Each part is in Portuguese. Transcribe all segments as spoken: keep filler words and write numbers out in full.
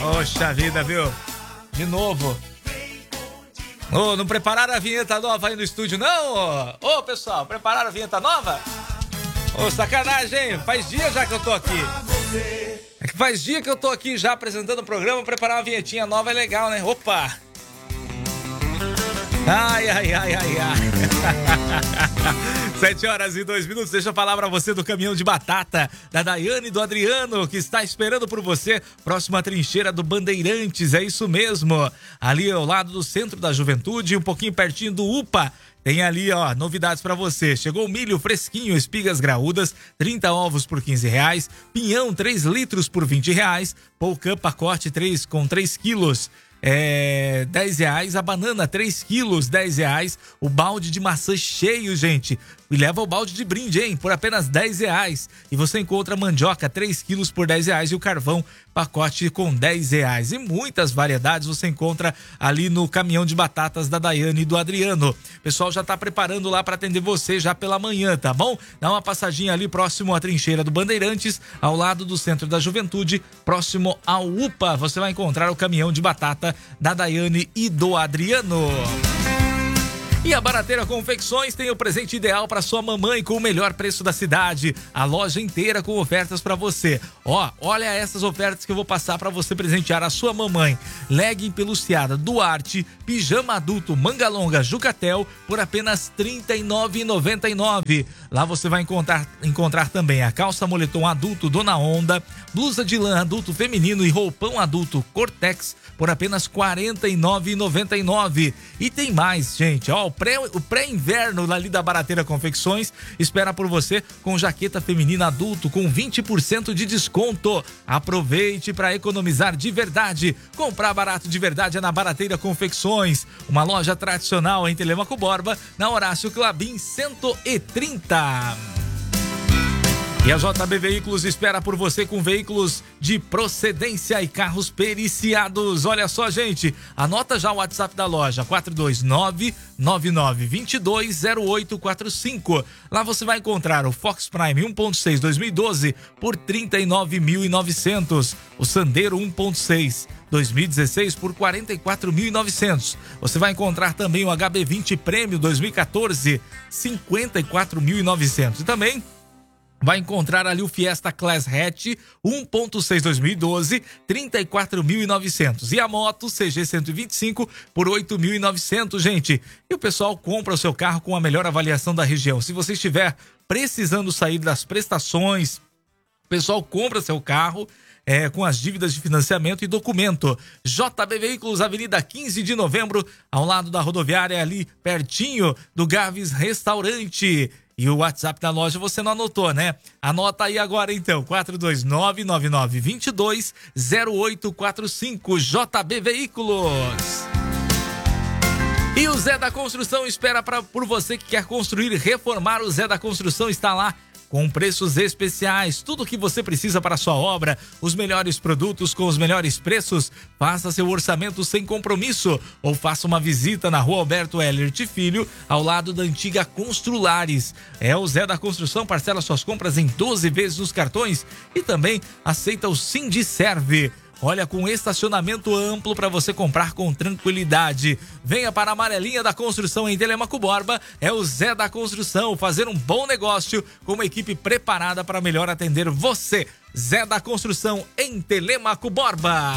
Poxa vida, viu? De novo. Ô, oh, não prepararam a vinheta nova aí no estúdio, não? Ô, oh, pessoal, prepararam a vinheta nova? Ô, oh, sacanagem, hein? Faz dia já que eu tô aqui. É que faz dia que eu tô aqui já apresentando o programa, preparar uma vinhetinha nova é legal, né? Opa! Ai, ai, ai, ai, ai. Sete horas e dois minutos. Deixa eu falar pra você do caminhão de batata da Daiane e do Adriano, que está esperando por você. Próxima trincheira do Bandeirantes, é isso mesmo. Ali ao lado do Centro da Juventude, um pouquinho pertinho do U P A. Tem ali, ó, novidades pra você. Chegou o milho fresquinho, espigas graúdas, trinta ovos por quinze reais. Pinhão, três litros por vinte reais. Polcã, pacote três com três quilos. É, dez reais, a banana três quilos, dez reais, o balde de maçã cheio, gente, e leva o balde de brinde, hein, por apenas dez reais, e você encontra mandioca três quilos por dez reais e o carvão pacote com dez reais, e muitas variedades você encontra ali no caminhão de batatas da Daiane e do Adriano. O pessoal já tá preparando lá para atender você já pela manhã, tá bom? Dá uma passadinha ali próximo à trincheira do Bandeirantes, ao lado do Centro da Juventude, próximo ao U P A, você vai encontrar o caminhão de batata da Daiane e do Adriano. E a Barateira Confecções tem o presente ideal para sua mamãe com o melhor preço da cidade. A loja inteira com ofertas para você. Ó, olha essas ofertas que eu vou passar para você presentear a sua mamãe. Legging peluciada Duarte, pijama adulto manga longa Jucatel por apenas trinta e nove reais e noventa e nove centavos. Lá você vai encontrar, encontrar também a calça moletom adulto Dona Onda, blusa de lã adulto feminino e roupão adulto Cortex por apenas quarenta e nove reais e noventa e nove centavos. E tem mais, gente, ó, o pré, o pré-inverno ali da Barateira Confecções espera por você com jaqueta feminina adulto com vinte por cento de desconto. Aproveite para economizar de verdade. Comprar barato de verdade é na Barateira Confecções, uma loja tradicional em Telêmaco Borba, na Horácio Clabin cento e trinta. E a J B Veículos espera por você com veículos de procedência e carros periciados. Olha só, gente, anota já o WhatsApp da loja, quatro dois nove, nove nove dois dois, zero oito quatro cinco. Lá você vai encontrar o Fox Prime um ponto seis dois mil e doze por trinta e nove mil e novecentos, o Sandero um ponto seis dois mil e dezesseis por quarenta e quatro mil e novecentos. Você vai encontrar também o H B vinte Prêmio dois mil e quatorze, cinquenta e quatro mil e novecentos. E também vai encontrar ali o Fiesta Class Hatch um ponto seis dois mil e doze, trinta e quatro mil e novecentos. E a moto C G cento e vinte e cinco por oito mil e novecentos, gente. E o pessoal compra o seu carro com a melhor avaliação da região. Se você estiver precisando sair das prestações, o pessoal compra seu carro É, com as dívidas de financiamento e documento. J B Veículos, Avenida quinze de novembro, ao lado da rodoviária, ali pertinho do Gaves Restaurante. E o WhatsApp da loja você não anotou, né? Anota aí agora então, quatro dois nove, nove nove dois dois, zero oito quatro cinco, J B Veículos. E o Zé da Construção espera pra, por você que quer construir e reformar. O Zé da Construção está lá com preços especiais, tudo o que você precisa para a sua obra, os melhores produtos com os melhores preços. Faça seu orçamento sem compromisso ou faça uma visita na Rua Alberto Ellert Filho, ao lado da antiga Construlares. É o Zé da Construção, parcela suas compras em doze vezes nos cartões e também aceita o Sindiserve. Olha, com estacionamento amplo para você comprar com tranquilidade. Venha para a Amarelinha da Construção em Telêmaco Borba. É o Zé da Construção, fazer um bom negócio com uma equipe preparada para melhor atender você. Zé da Construção em Telêmaco Borba.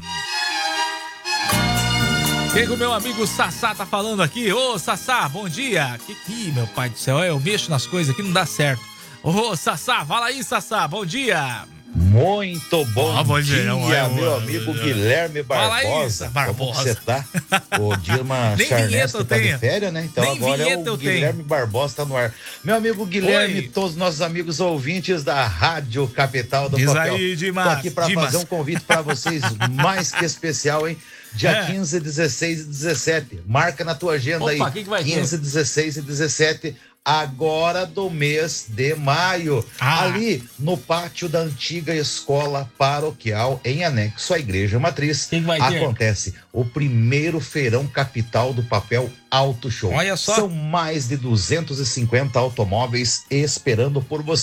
Quem que o meu amigo Sassá tá falando aqui? Ô, Sassá, bom dia. Que que, meu pai do céu, eu mexo nas coisas aqui, não dá certo. Ô, Sassá, fala aí, Sassá, bom dia. Muito bom, ah, bom dia, dia, meu é, amigo é, Guilherme Barbosa. Aí, Barbosa. Como você tá? O Dilma Charnesta tá de férias, né? Então nem agora é o Guilherme tenho. Barbosa tá no ar. Meu amigo Guilherme, Oi. Todos os nossos amigos ouvintes da Rádio Capital do Diz Papel. Aí, Dimas, Tô aqui pra Dimas. fazer um convite pra vocês mais que especial, hein? Dia é. quinze, dezesseis e dezessete. Marca na tua agenda. Opa, aí. Que que vai quinze, ter? dezesseis e dezessete. Agora do mês de maio, ah. ali no pátio da antiga escola paroquial, em anexo à Igreja Matriz, que que vai acontece ter? O primeiro feirão capital do papel Auto Show. Olha só. São mais de duzentos e cinquenta automóveis esperando por você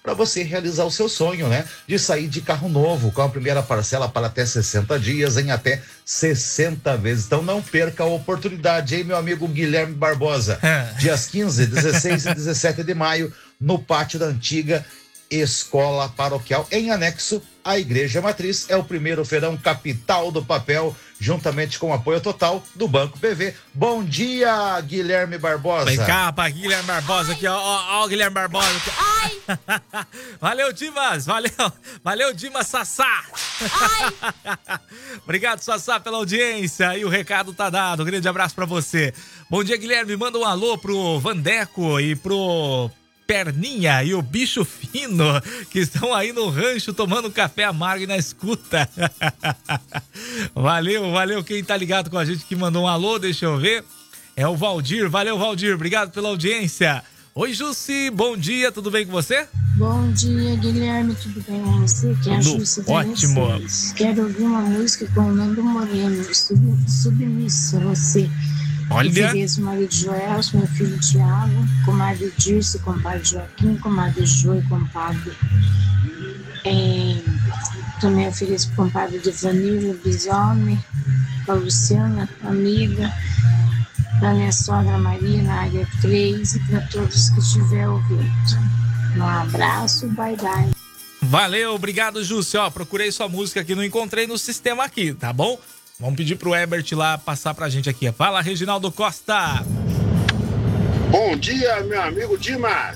para você realizar o seu sonho, né? De sair de carro novo, com a primeira parcela para até sessenta dias, em até sessenta vezes. Então não perca a oportunidade, hein, meu amigo Guilherme Barbosa? É. Dias quinze, dezesseis e dezessete de maio, no pátio da antiga Escola Paroquial, em anexo à Igreja Matriz. É o primeiro feirão Capital do Papel, juntamente com o apoio total do Banco P V. Bom dia, Guilherme Barbosa. Vem cá, pá, Guilherme Barbosa aqui, ó, ó, ó o Guilherme Barbosa aqui. Ai. Valeu, Dimas, valeu, valeu, Dimas Sassá. Ai. Obrigado, Sassá, pela audiência, e o recado tá dado, um grande abraço pra você. Bom dia, Guilherme, manda um alô pro Vandeco e pro Perninha e o Bicho Fino, que estão aí no rancho tomando café amargo e na escuta. Valeu, valeu quem tá ligado com a gente, que mandou um alô, deixa eu ver. É o Valdir, valeu Valdir, obrigado pela audiência. Oi Jussi, bom dia, tudo bem com você? Bom dia, Guilherme, tudo bem com você? Que é a Jussi da ótimo. Mercedes. Quero ouvir uma música com o Nando Moreno, sub, Submisso a Você. Olha. Eu ofereço o marido Joel, meu filho Tiago, comadre Dirce, compadre Joaquim, comadre Jo e compadre. É, também ofereço o compadre Devanir, Bisome, para Luciana, amiga, para minha sogra Maria, na área três, e para todos que estiver ouvindo. Um abraço, bye bye. Valeu, obrigado, Júcio. Ó, procurei sua música aqui, não encontrei no sistema aqui, tá bom? Vamos pedir pro Herbert lá passar pra gente aqui. Fala, Reginaldo Costa. Bom dia, meu amigo Dimas.